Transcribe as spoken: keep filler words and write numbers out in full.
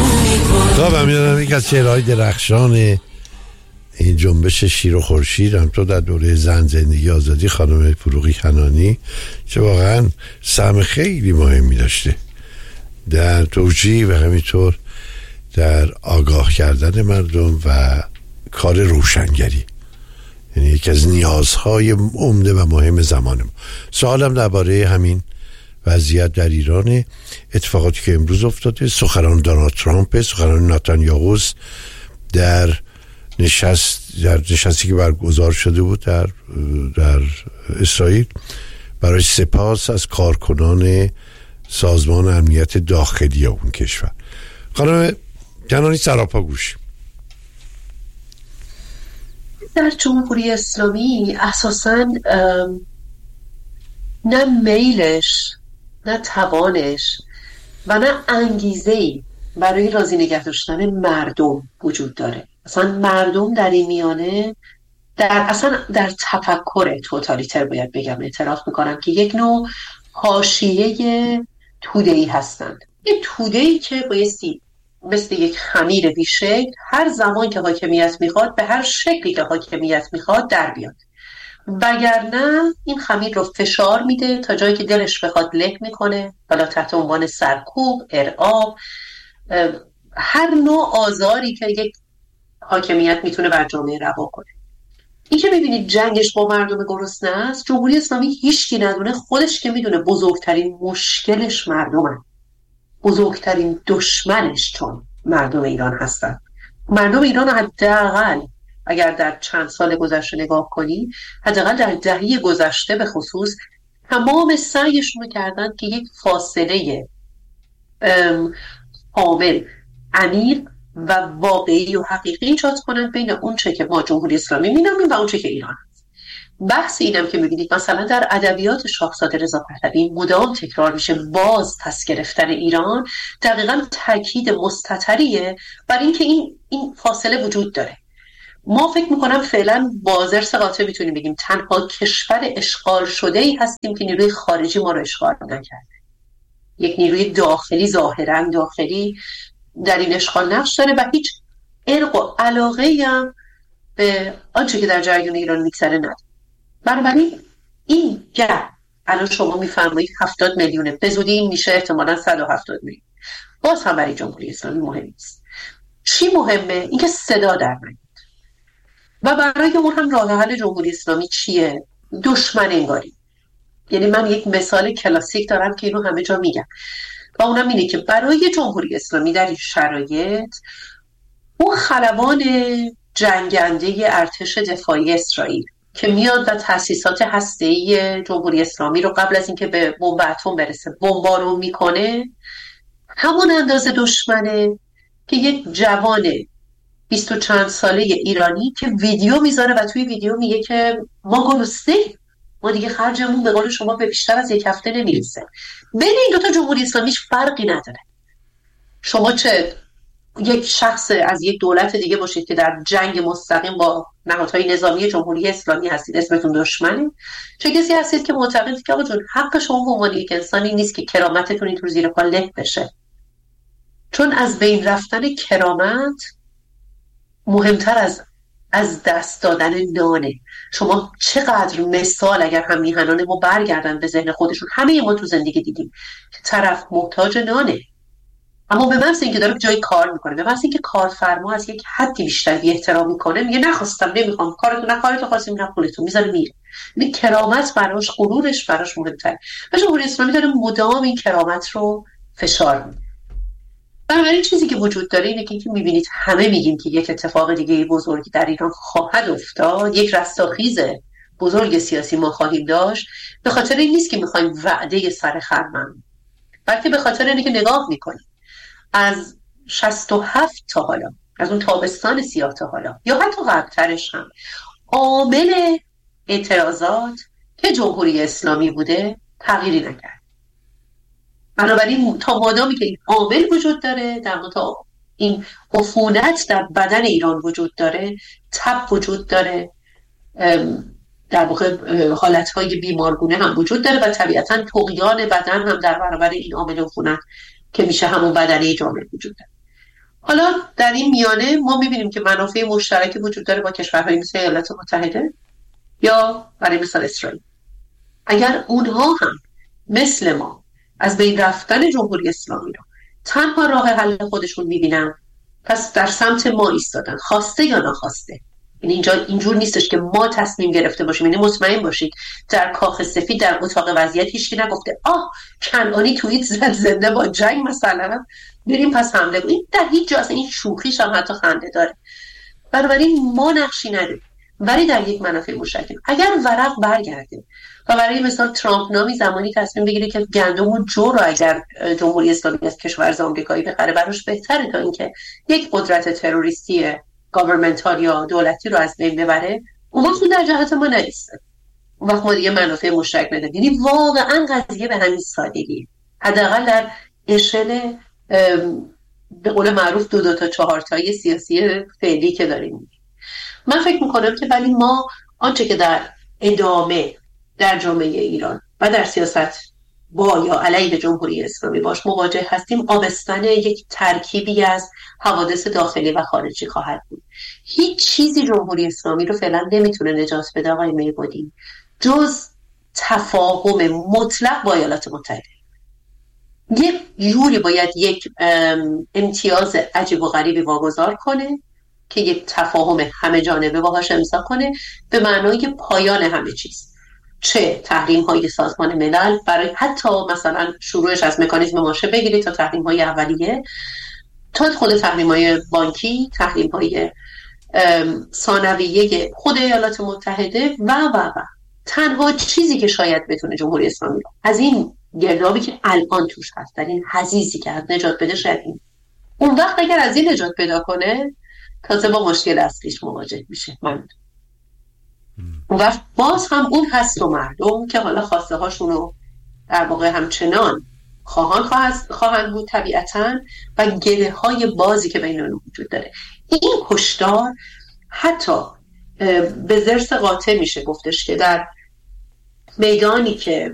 خب همین یک از چهرهای درخشان این جنبش شیر و خورشید هم تو در دوره زن زندگی آزادی خانم فروغی کنانی که واقعا سهم خیلی مهمی داشته در توجیه و همینطور در آگاه کردن مردم و کار روشنگری، یعنی یکی از نیازهای عمده و مهم زمانم. سوالم درباره همین وضعیت در ایران، اتفاقاتی که امروز افتاده، سخنان دونالد ترامپ، سخنان نتانیاهو در نشست در نشستی که برگزار شده بود در در اسرائیل برای سپاس از کارکنان سازمان امنیت داخلی اون کشور. خانم کنانی سراپا گوش. در جمهوری اسلامی اساساً نه میلش، نه توانش و نه انگیزه‌ای برای راضی نگه داشتن مردم وجود داره. اصلا مردم در این میانه در اصلا در تفکر توتالیتر باید بگم اعتراف میکنم که یک نوع حاشیه توده‌ای هستند. یک توده‌ای که بایستی مثل یک خمیر بیشکل هر زمان که حاکمیت میخواد به هر شکلی که حاکمیت میخواد در بیاد، وگرنه این خمیر رو فشار میده تا جایی که دلش بخواد له میکنه، حالا تحت عنوان سرکوب، ارعاب، هر نوع آزاری که یک حاکمیت میتونه بر جامعه روا کنه. این که میبینید جنگش با مردم گرسنه است، جمهوری اسلامی هیچکی ندونه، خودش که میدونه بزرگترین مشکلش مردمه، بزرگترین دشمنش چون مردم ایران هستن. مردم ایران حداقل اگر در چند سال گذشته نگاه کنی، حداقل در دهه گذشته به خصوص تمام سعیشون رو کردن که یک فاصله کامل، عمیق و واقعی و حقیقی ایجاد کنن بین اون چه که ما جمهوری اسلامی می‌نامیم و اون چه که ایران هست. بحث اینم که می‌بینید مثلا در ادبیات شاهزاده رضا پهلوی مدام تکرار میشه، باز پس گرفتن ایران، دقیقاً تاکید مستتریه بر این که این این فاصله وجود داره. ما فکر میکنم فعلا بازر سقاطه میتونیم بگیم تنها کشور اشغال شده ای هستیم که نیروی خارجی ما رو اشغال نکرده. یک نیروی داخلی، ظاهرا داخلی در این اشغال نقش داره و هیچ ارق و علاقه‌ای هم به آنچه که در جریان ایران میگذره نداره. بنابراین این گپ الان شما میفرمایید هفتاد میلیونه، به زودی این میشه احتمالاً صد و هفتاد میلیون. باز هم برای جمهوری اسلامی مهم نیست. چی مهمه؟ اینکه صدا در نیاد. و برای اون هم راه حل جمهوری اسلامی چیه؟ دشمن انگاری. یعنی من یک مثال کلاسیک دارم که اینو همه جا میگم و اونم اینه که برای جمهوری اسلامی در این شرایط اون خلبان جنگنده ارتش دفاعی اسرائیل که میاد و تأسیسات هسته‌ای جمهوری اسلامی رو قبل از اینکه به بمب اتم برسه بمبارون میکنه، همون اندازه دشمنه که یک جوان بیست و چند ساله ایرانی که ویدیو میذاره و توی ویدیو میگه که ما گرسنه، ما دیگه خرجمون به قول شما به بیشتر از یک هفته نمیرسه. بین این دوتا جمهوری اسلامیش فرقی نداره. شما چه یک شخص از یک دولت دیگه باشید که در جنگ مستقیم با نهادهای نظامی جمهوری اسلامی هستید، اسمتون دشمنه، چه کسی هستید که معتقدید که آقا جون حق شما به عنوان یک انسانی نیست که کرامتتون اینطور زیر پا له بشه. چون از بین رفتن کرامت مهمتر از از دست دادن نانه. شما چقدر مثال اگر هم میهنان ما برگردن به ذهن خودشون، همه ما تو زندگی دیدیم که طرف محتاج نانه، اما به محض اینکه داره جای کار میکنه، به محض اینکه کارفرما از یک حدی بیشتر بی احترام میکنه، میگه نخواستم، نمیخوام، کارتون نه کارتون خواستیم نه پولتون، میذاره میره. این کرامت براش، غرورش براش مهمتره. و جمهوری اسلامی داره مدام این کرامت رو فشار میده. بنابراین چیزی که وجود داره اینه که میبینید همه میگیم که یک اتفاق دیگه بزرگی در ایران خواهد افتاد، یک رستاخیز بزرگ سیاسی ما خواهیم داشت. به خاطر این نیست که میخوایم وعده سر خرمن، بلکه به خاطر اینه که نگاه میکنیم از شصت و هفت تا حالا، از اون تابستان سیاه تا حالا یا حتی قبلترش هم، عامل اعتراضات که جمهوری اسلامی بوده تغییری نکرد. بنابراین تا مادامی که این عامل وجود داره، در تا این عفونت در بدن ایران وجود داره، تب وجود داره، در واقع حالتهای بیمارگونه هم وجود داره و طبیعتاً طغیان بدن هم در برابر این عامل عفونت که میشه همون بدنه جامعه وجود داره. حالا در این میانه ما میبینیم که منافع مشترکی وجود داره با کشورهای مثل ایالات متحده یا برای مثال اسرائیل. اگر اونها هم مثل ما از بین رفتن جمهوری اسلامی رو تنها راه حل خودشون میبینن، پس در سمت ما ایستادن، خواسته یا ناخواسته. یعنی اینجا اینجور نیستش که ما تصمیم گرفته باشیم. یعنی مطمئن باشید در کاخ سفید در اتاق وضعیت هیچکی نگفته آه کنعانی توییت زد زنده با جنگ مثلا بریم پس حمله کنیم. این در هیچ جا اصلا این شوخیش هم حتی خنده داره. بنابراین ما نقشی نداریم، ولی در یک منافع مشترک اگر ورق برگرده و برای مثال ترامپ نامی زمانی تصمیم بگیره که گندم و جو رو اگر جمهوری اسلامی از کشور آمریکایی بخره براش بهتره تا اینکه یک قدرت تروریستی گاورمنتال یا دولتی رو از بین ببره، اون وقت در جهت ما نیست. اون وقت ما دیگه منافع مشترک نداریم. یعنی واقعا قضیه به همین سادگی، حداقل در اشل به قول معروف دو دو تا چهار تایی سیاسی فعلی که داریم. من فکر میکنم که ولی ما آنچه که در ادامه در جامعه ایران و در سیاست با یا علیه جمهوری اسلامی باش مواجه هستیم، آبستن یک ترکیبی از حوادث داخلی و خارجی خواهد بود. هیچ چیزی جمهوری اسلامی رو فعلا نمیتونه نجات بده آقای میربادی جز تفاهم مطلق با ایالات متحده. یک جوری باید یک امتیاز عجیب و غریبی واگذار کنه که یک تفاهم همه جانبه باهاش امضا کنه به معنای پایان همه چیز، چه تحریم های سازمان ملل برای حتی مثلا شروعش از مکانیزم ماشه بگیرید تا تحریم های اولیه، تا خود تحریم های بانکی، تحریم های ثانویه خود ایالات متحده و و و تنها چیزی که شاید بتونه جمهوری اسلامی از این گردابی که الان توش هست، در این حضیضی که از نجات بده شاید این. اون وقت اگر از این نجات پیدا کنه تازه با مشکل اصلیش مواجه میشه. من اون وقت باز هم اون هست و مردم که حالا خواسته هاشونو در واقع همچنان خواهان خواهند بود طبیعتاً و گره های بازی که بین اون وجود داره. این کشتار حتی به ضرس قاطع میشه گفتش که در میدانی که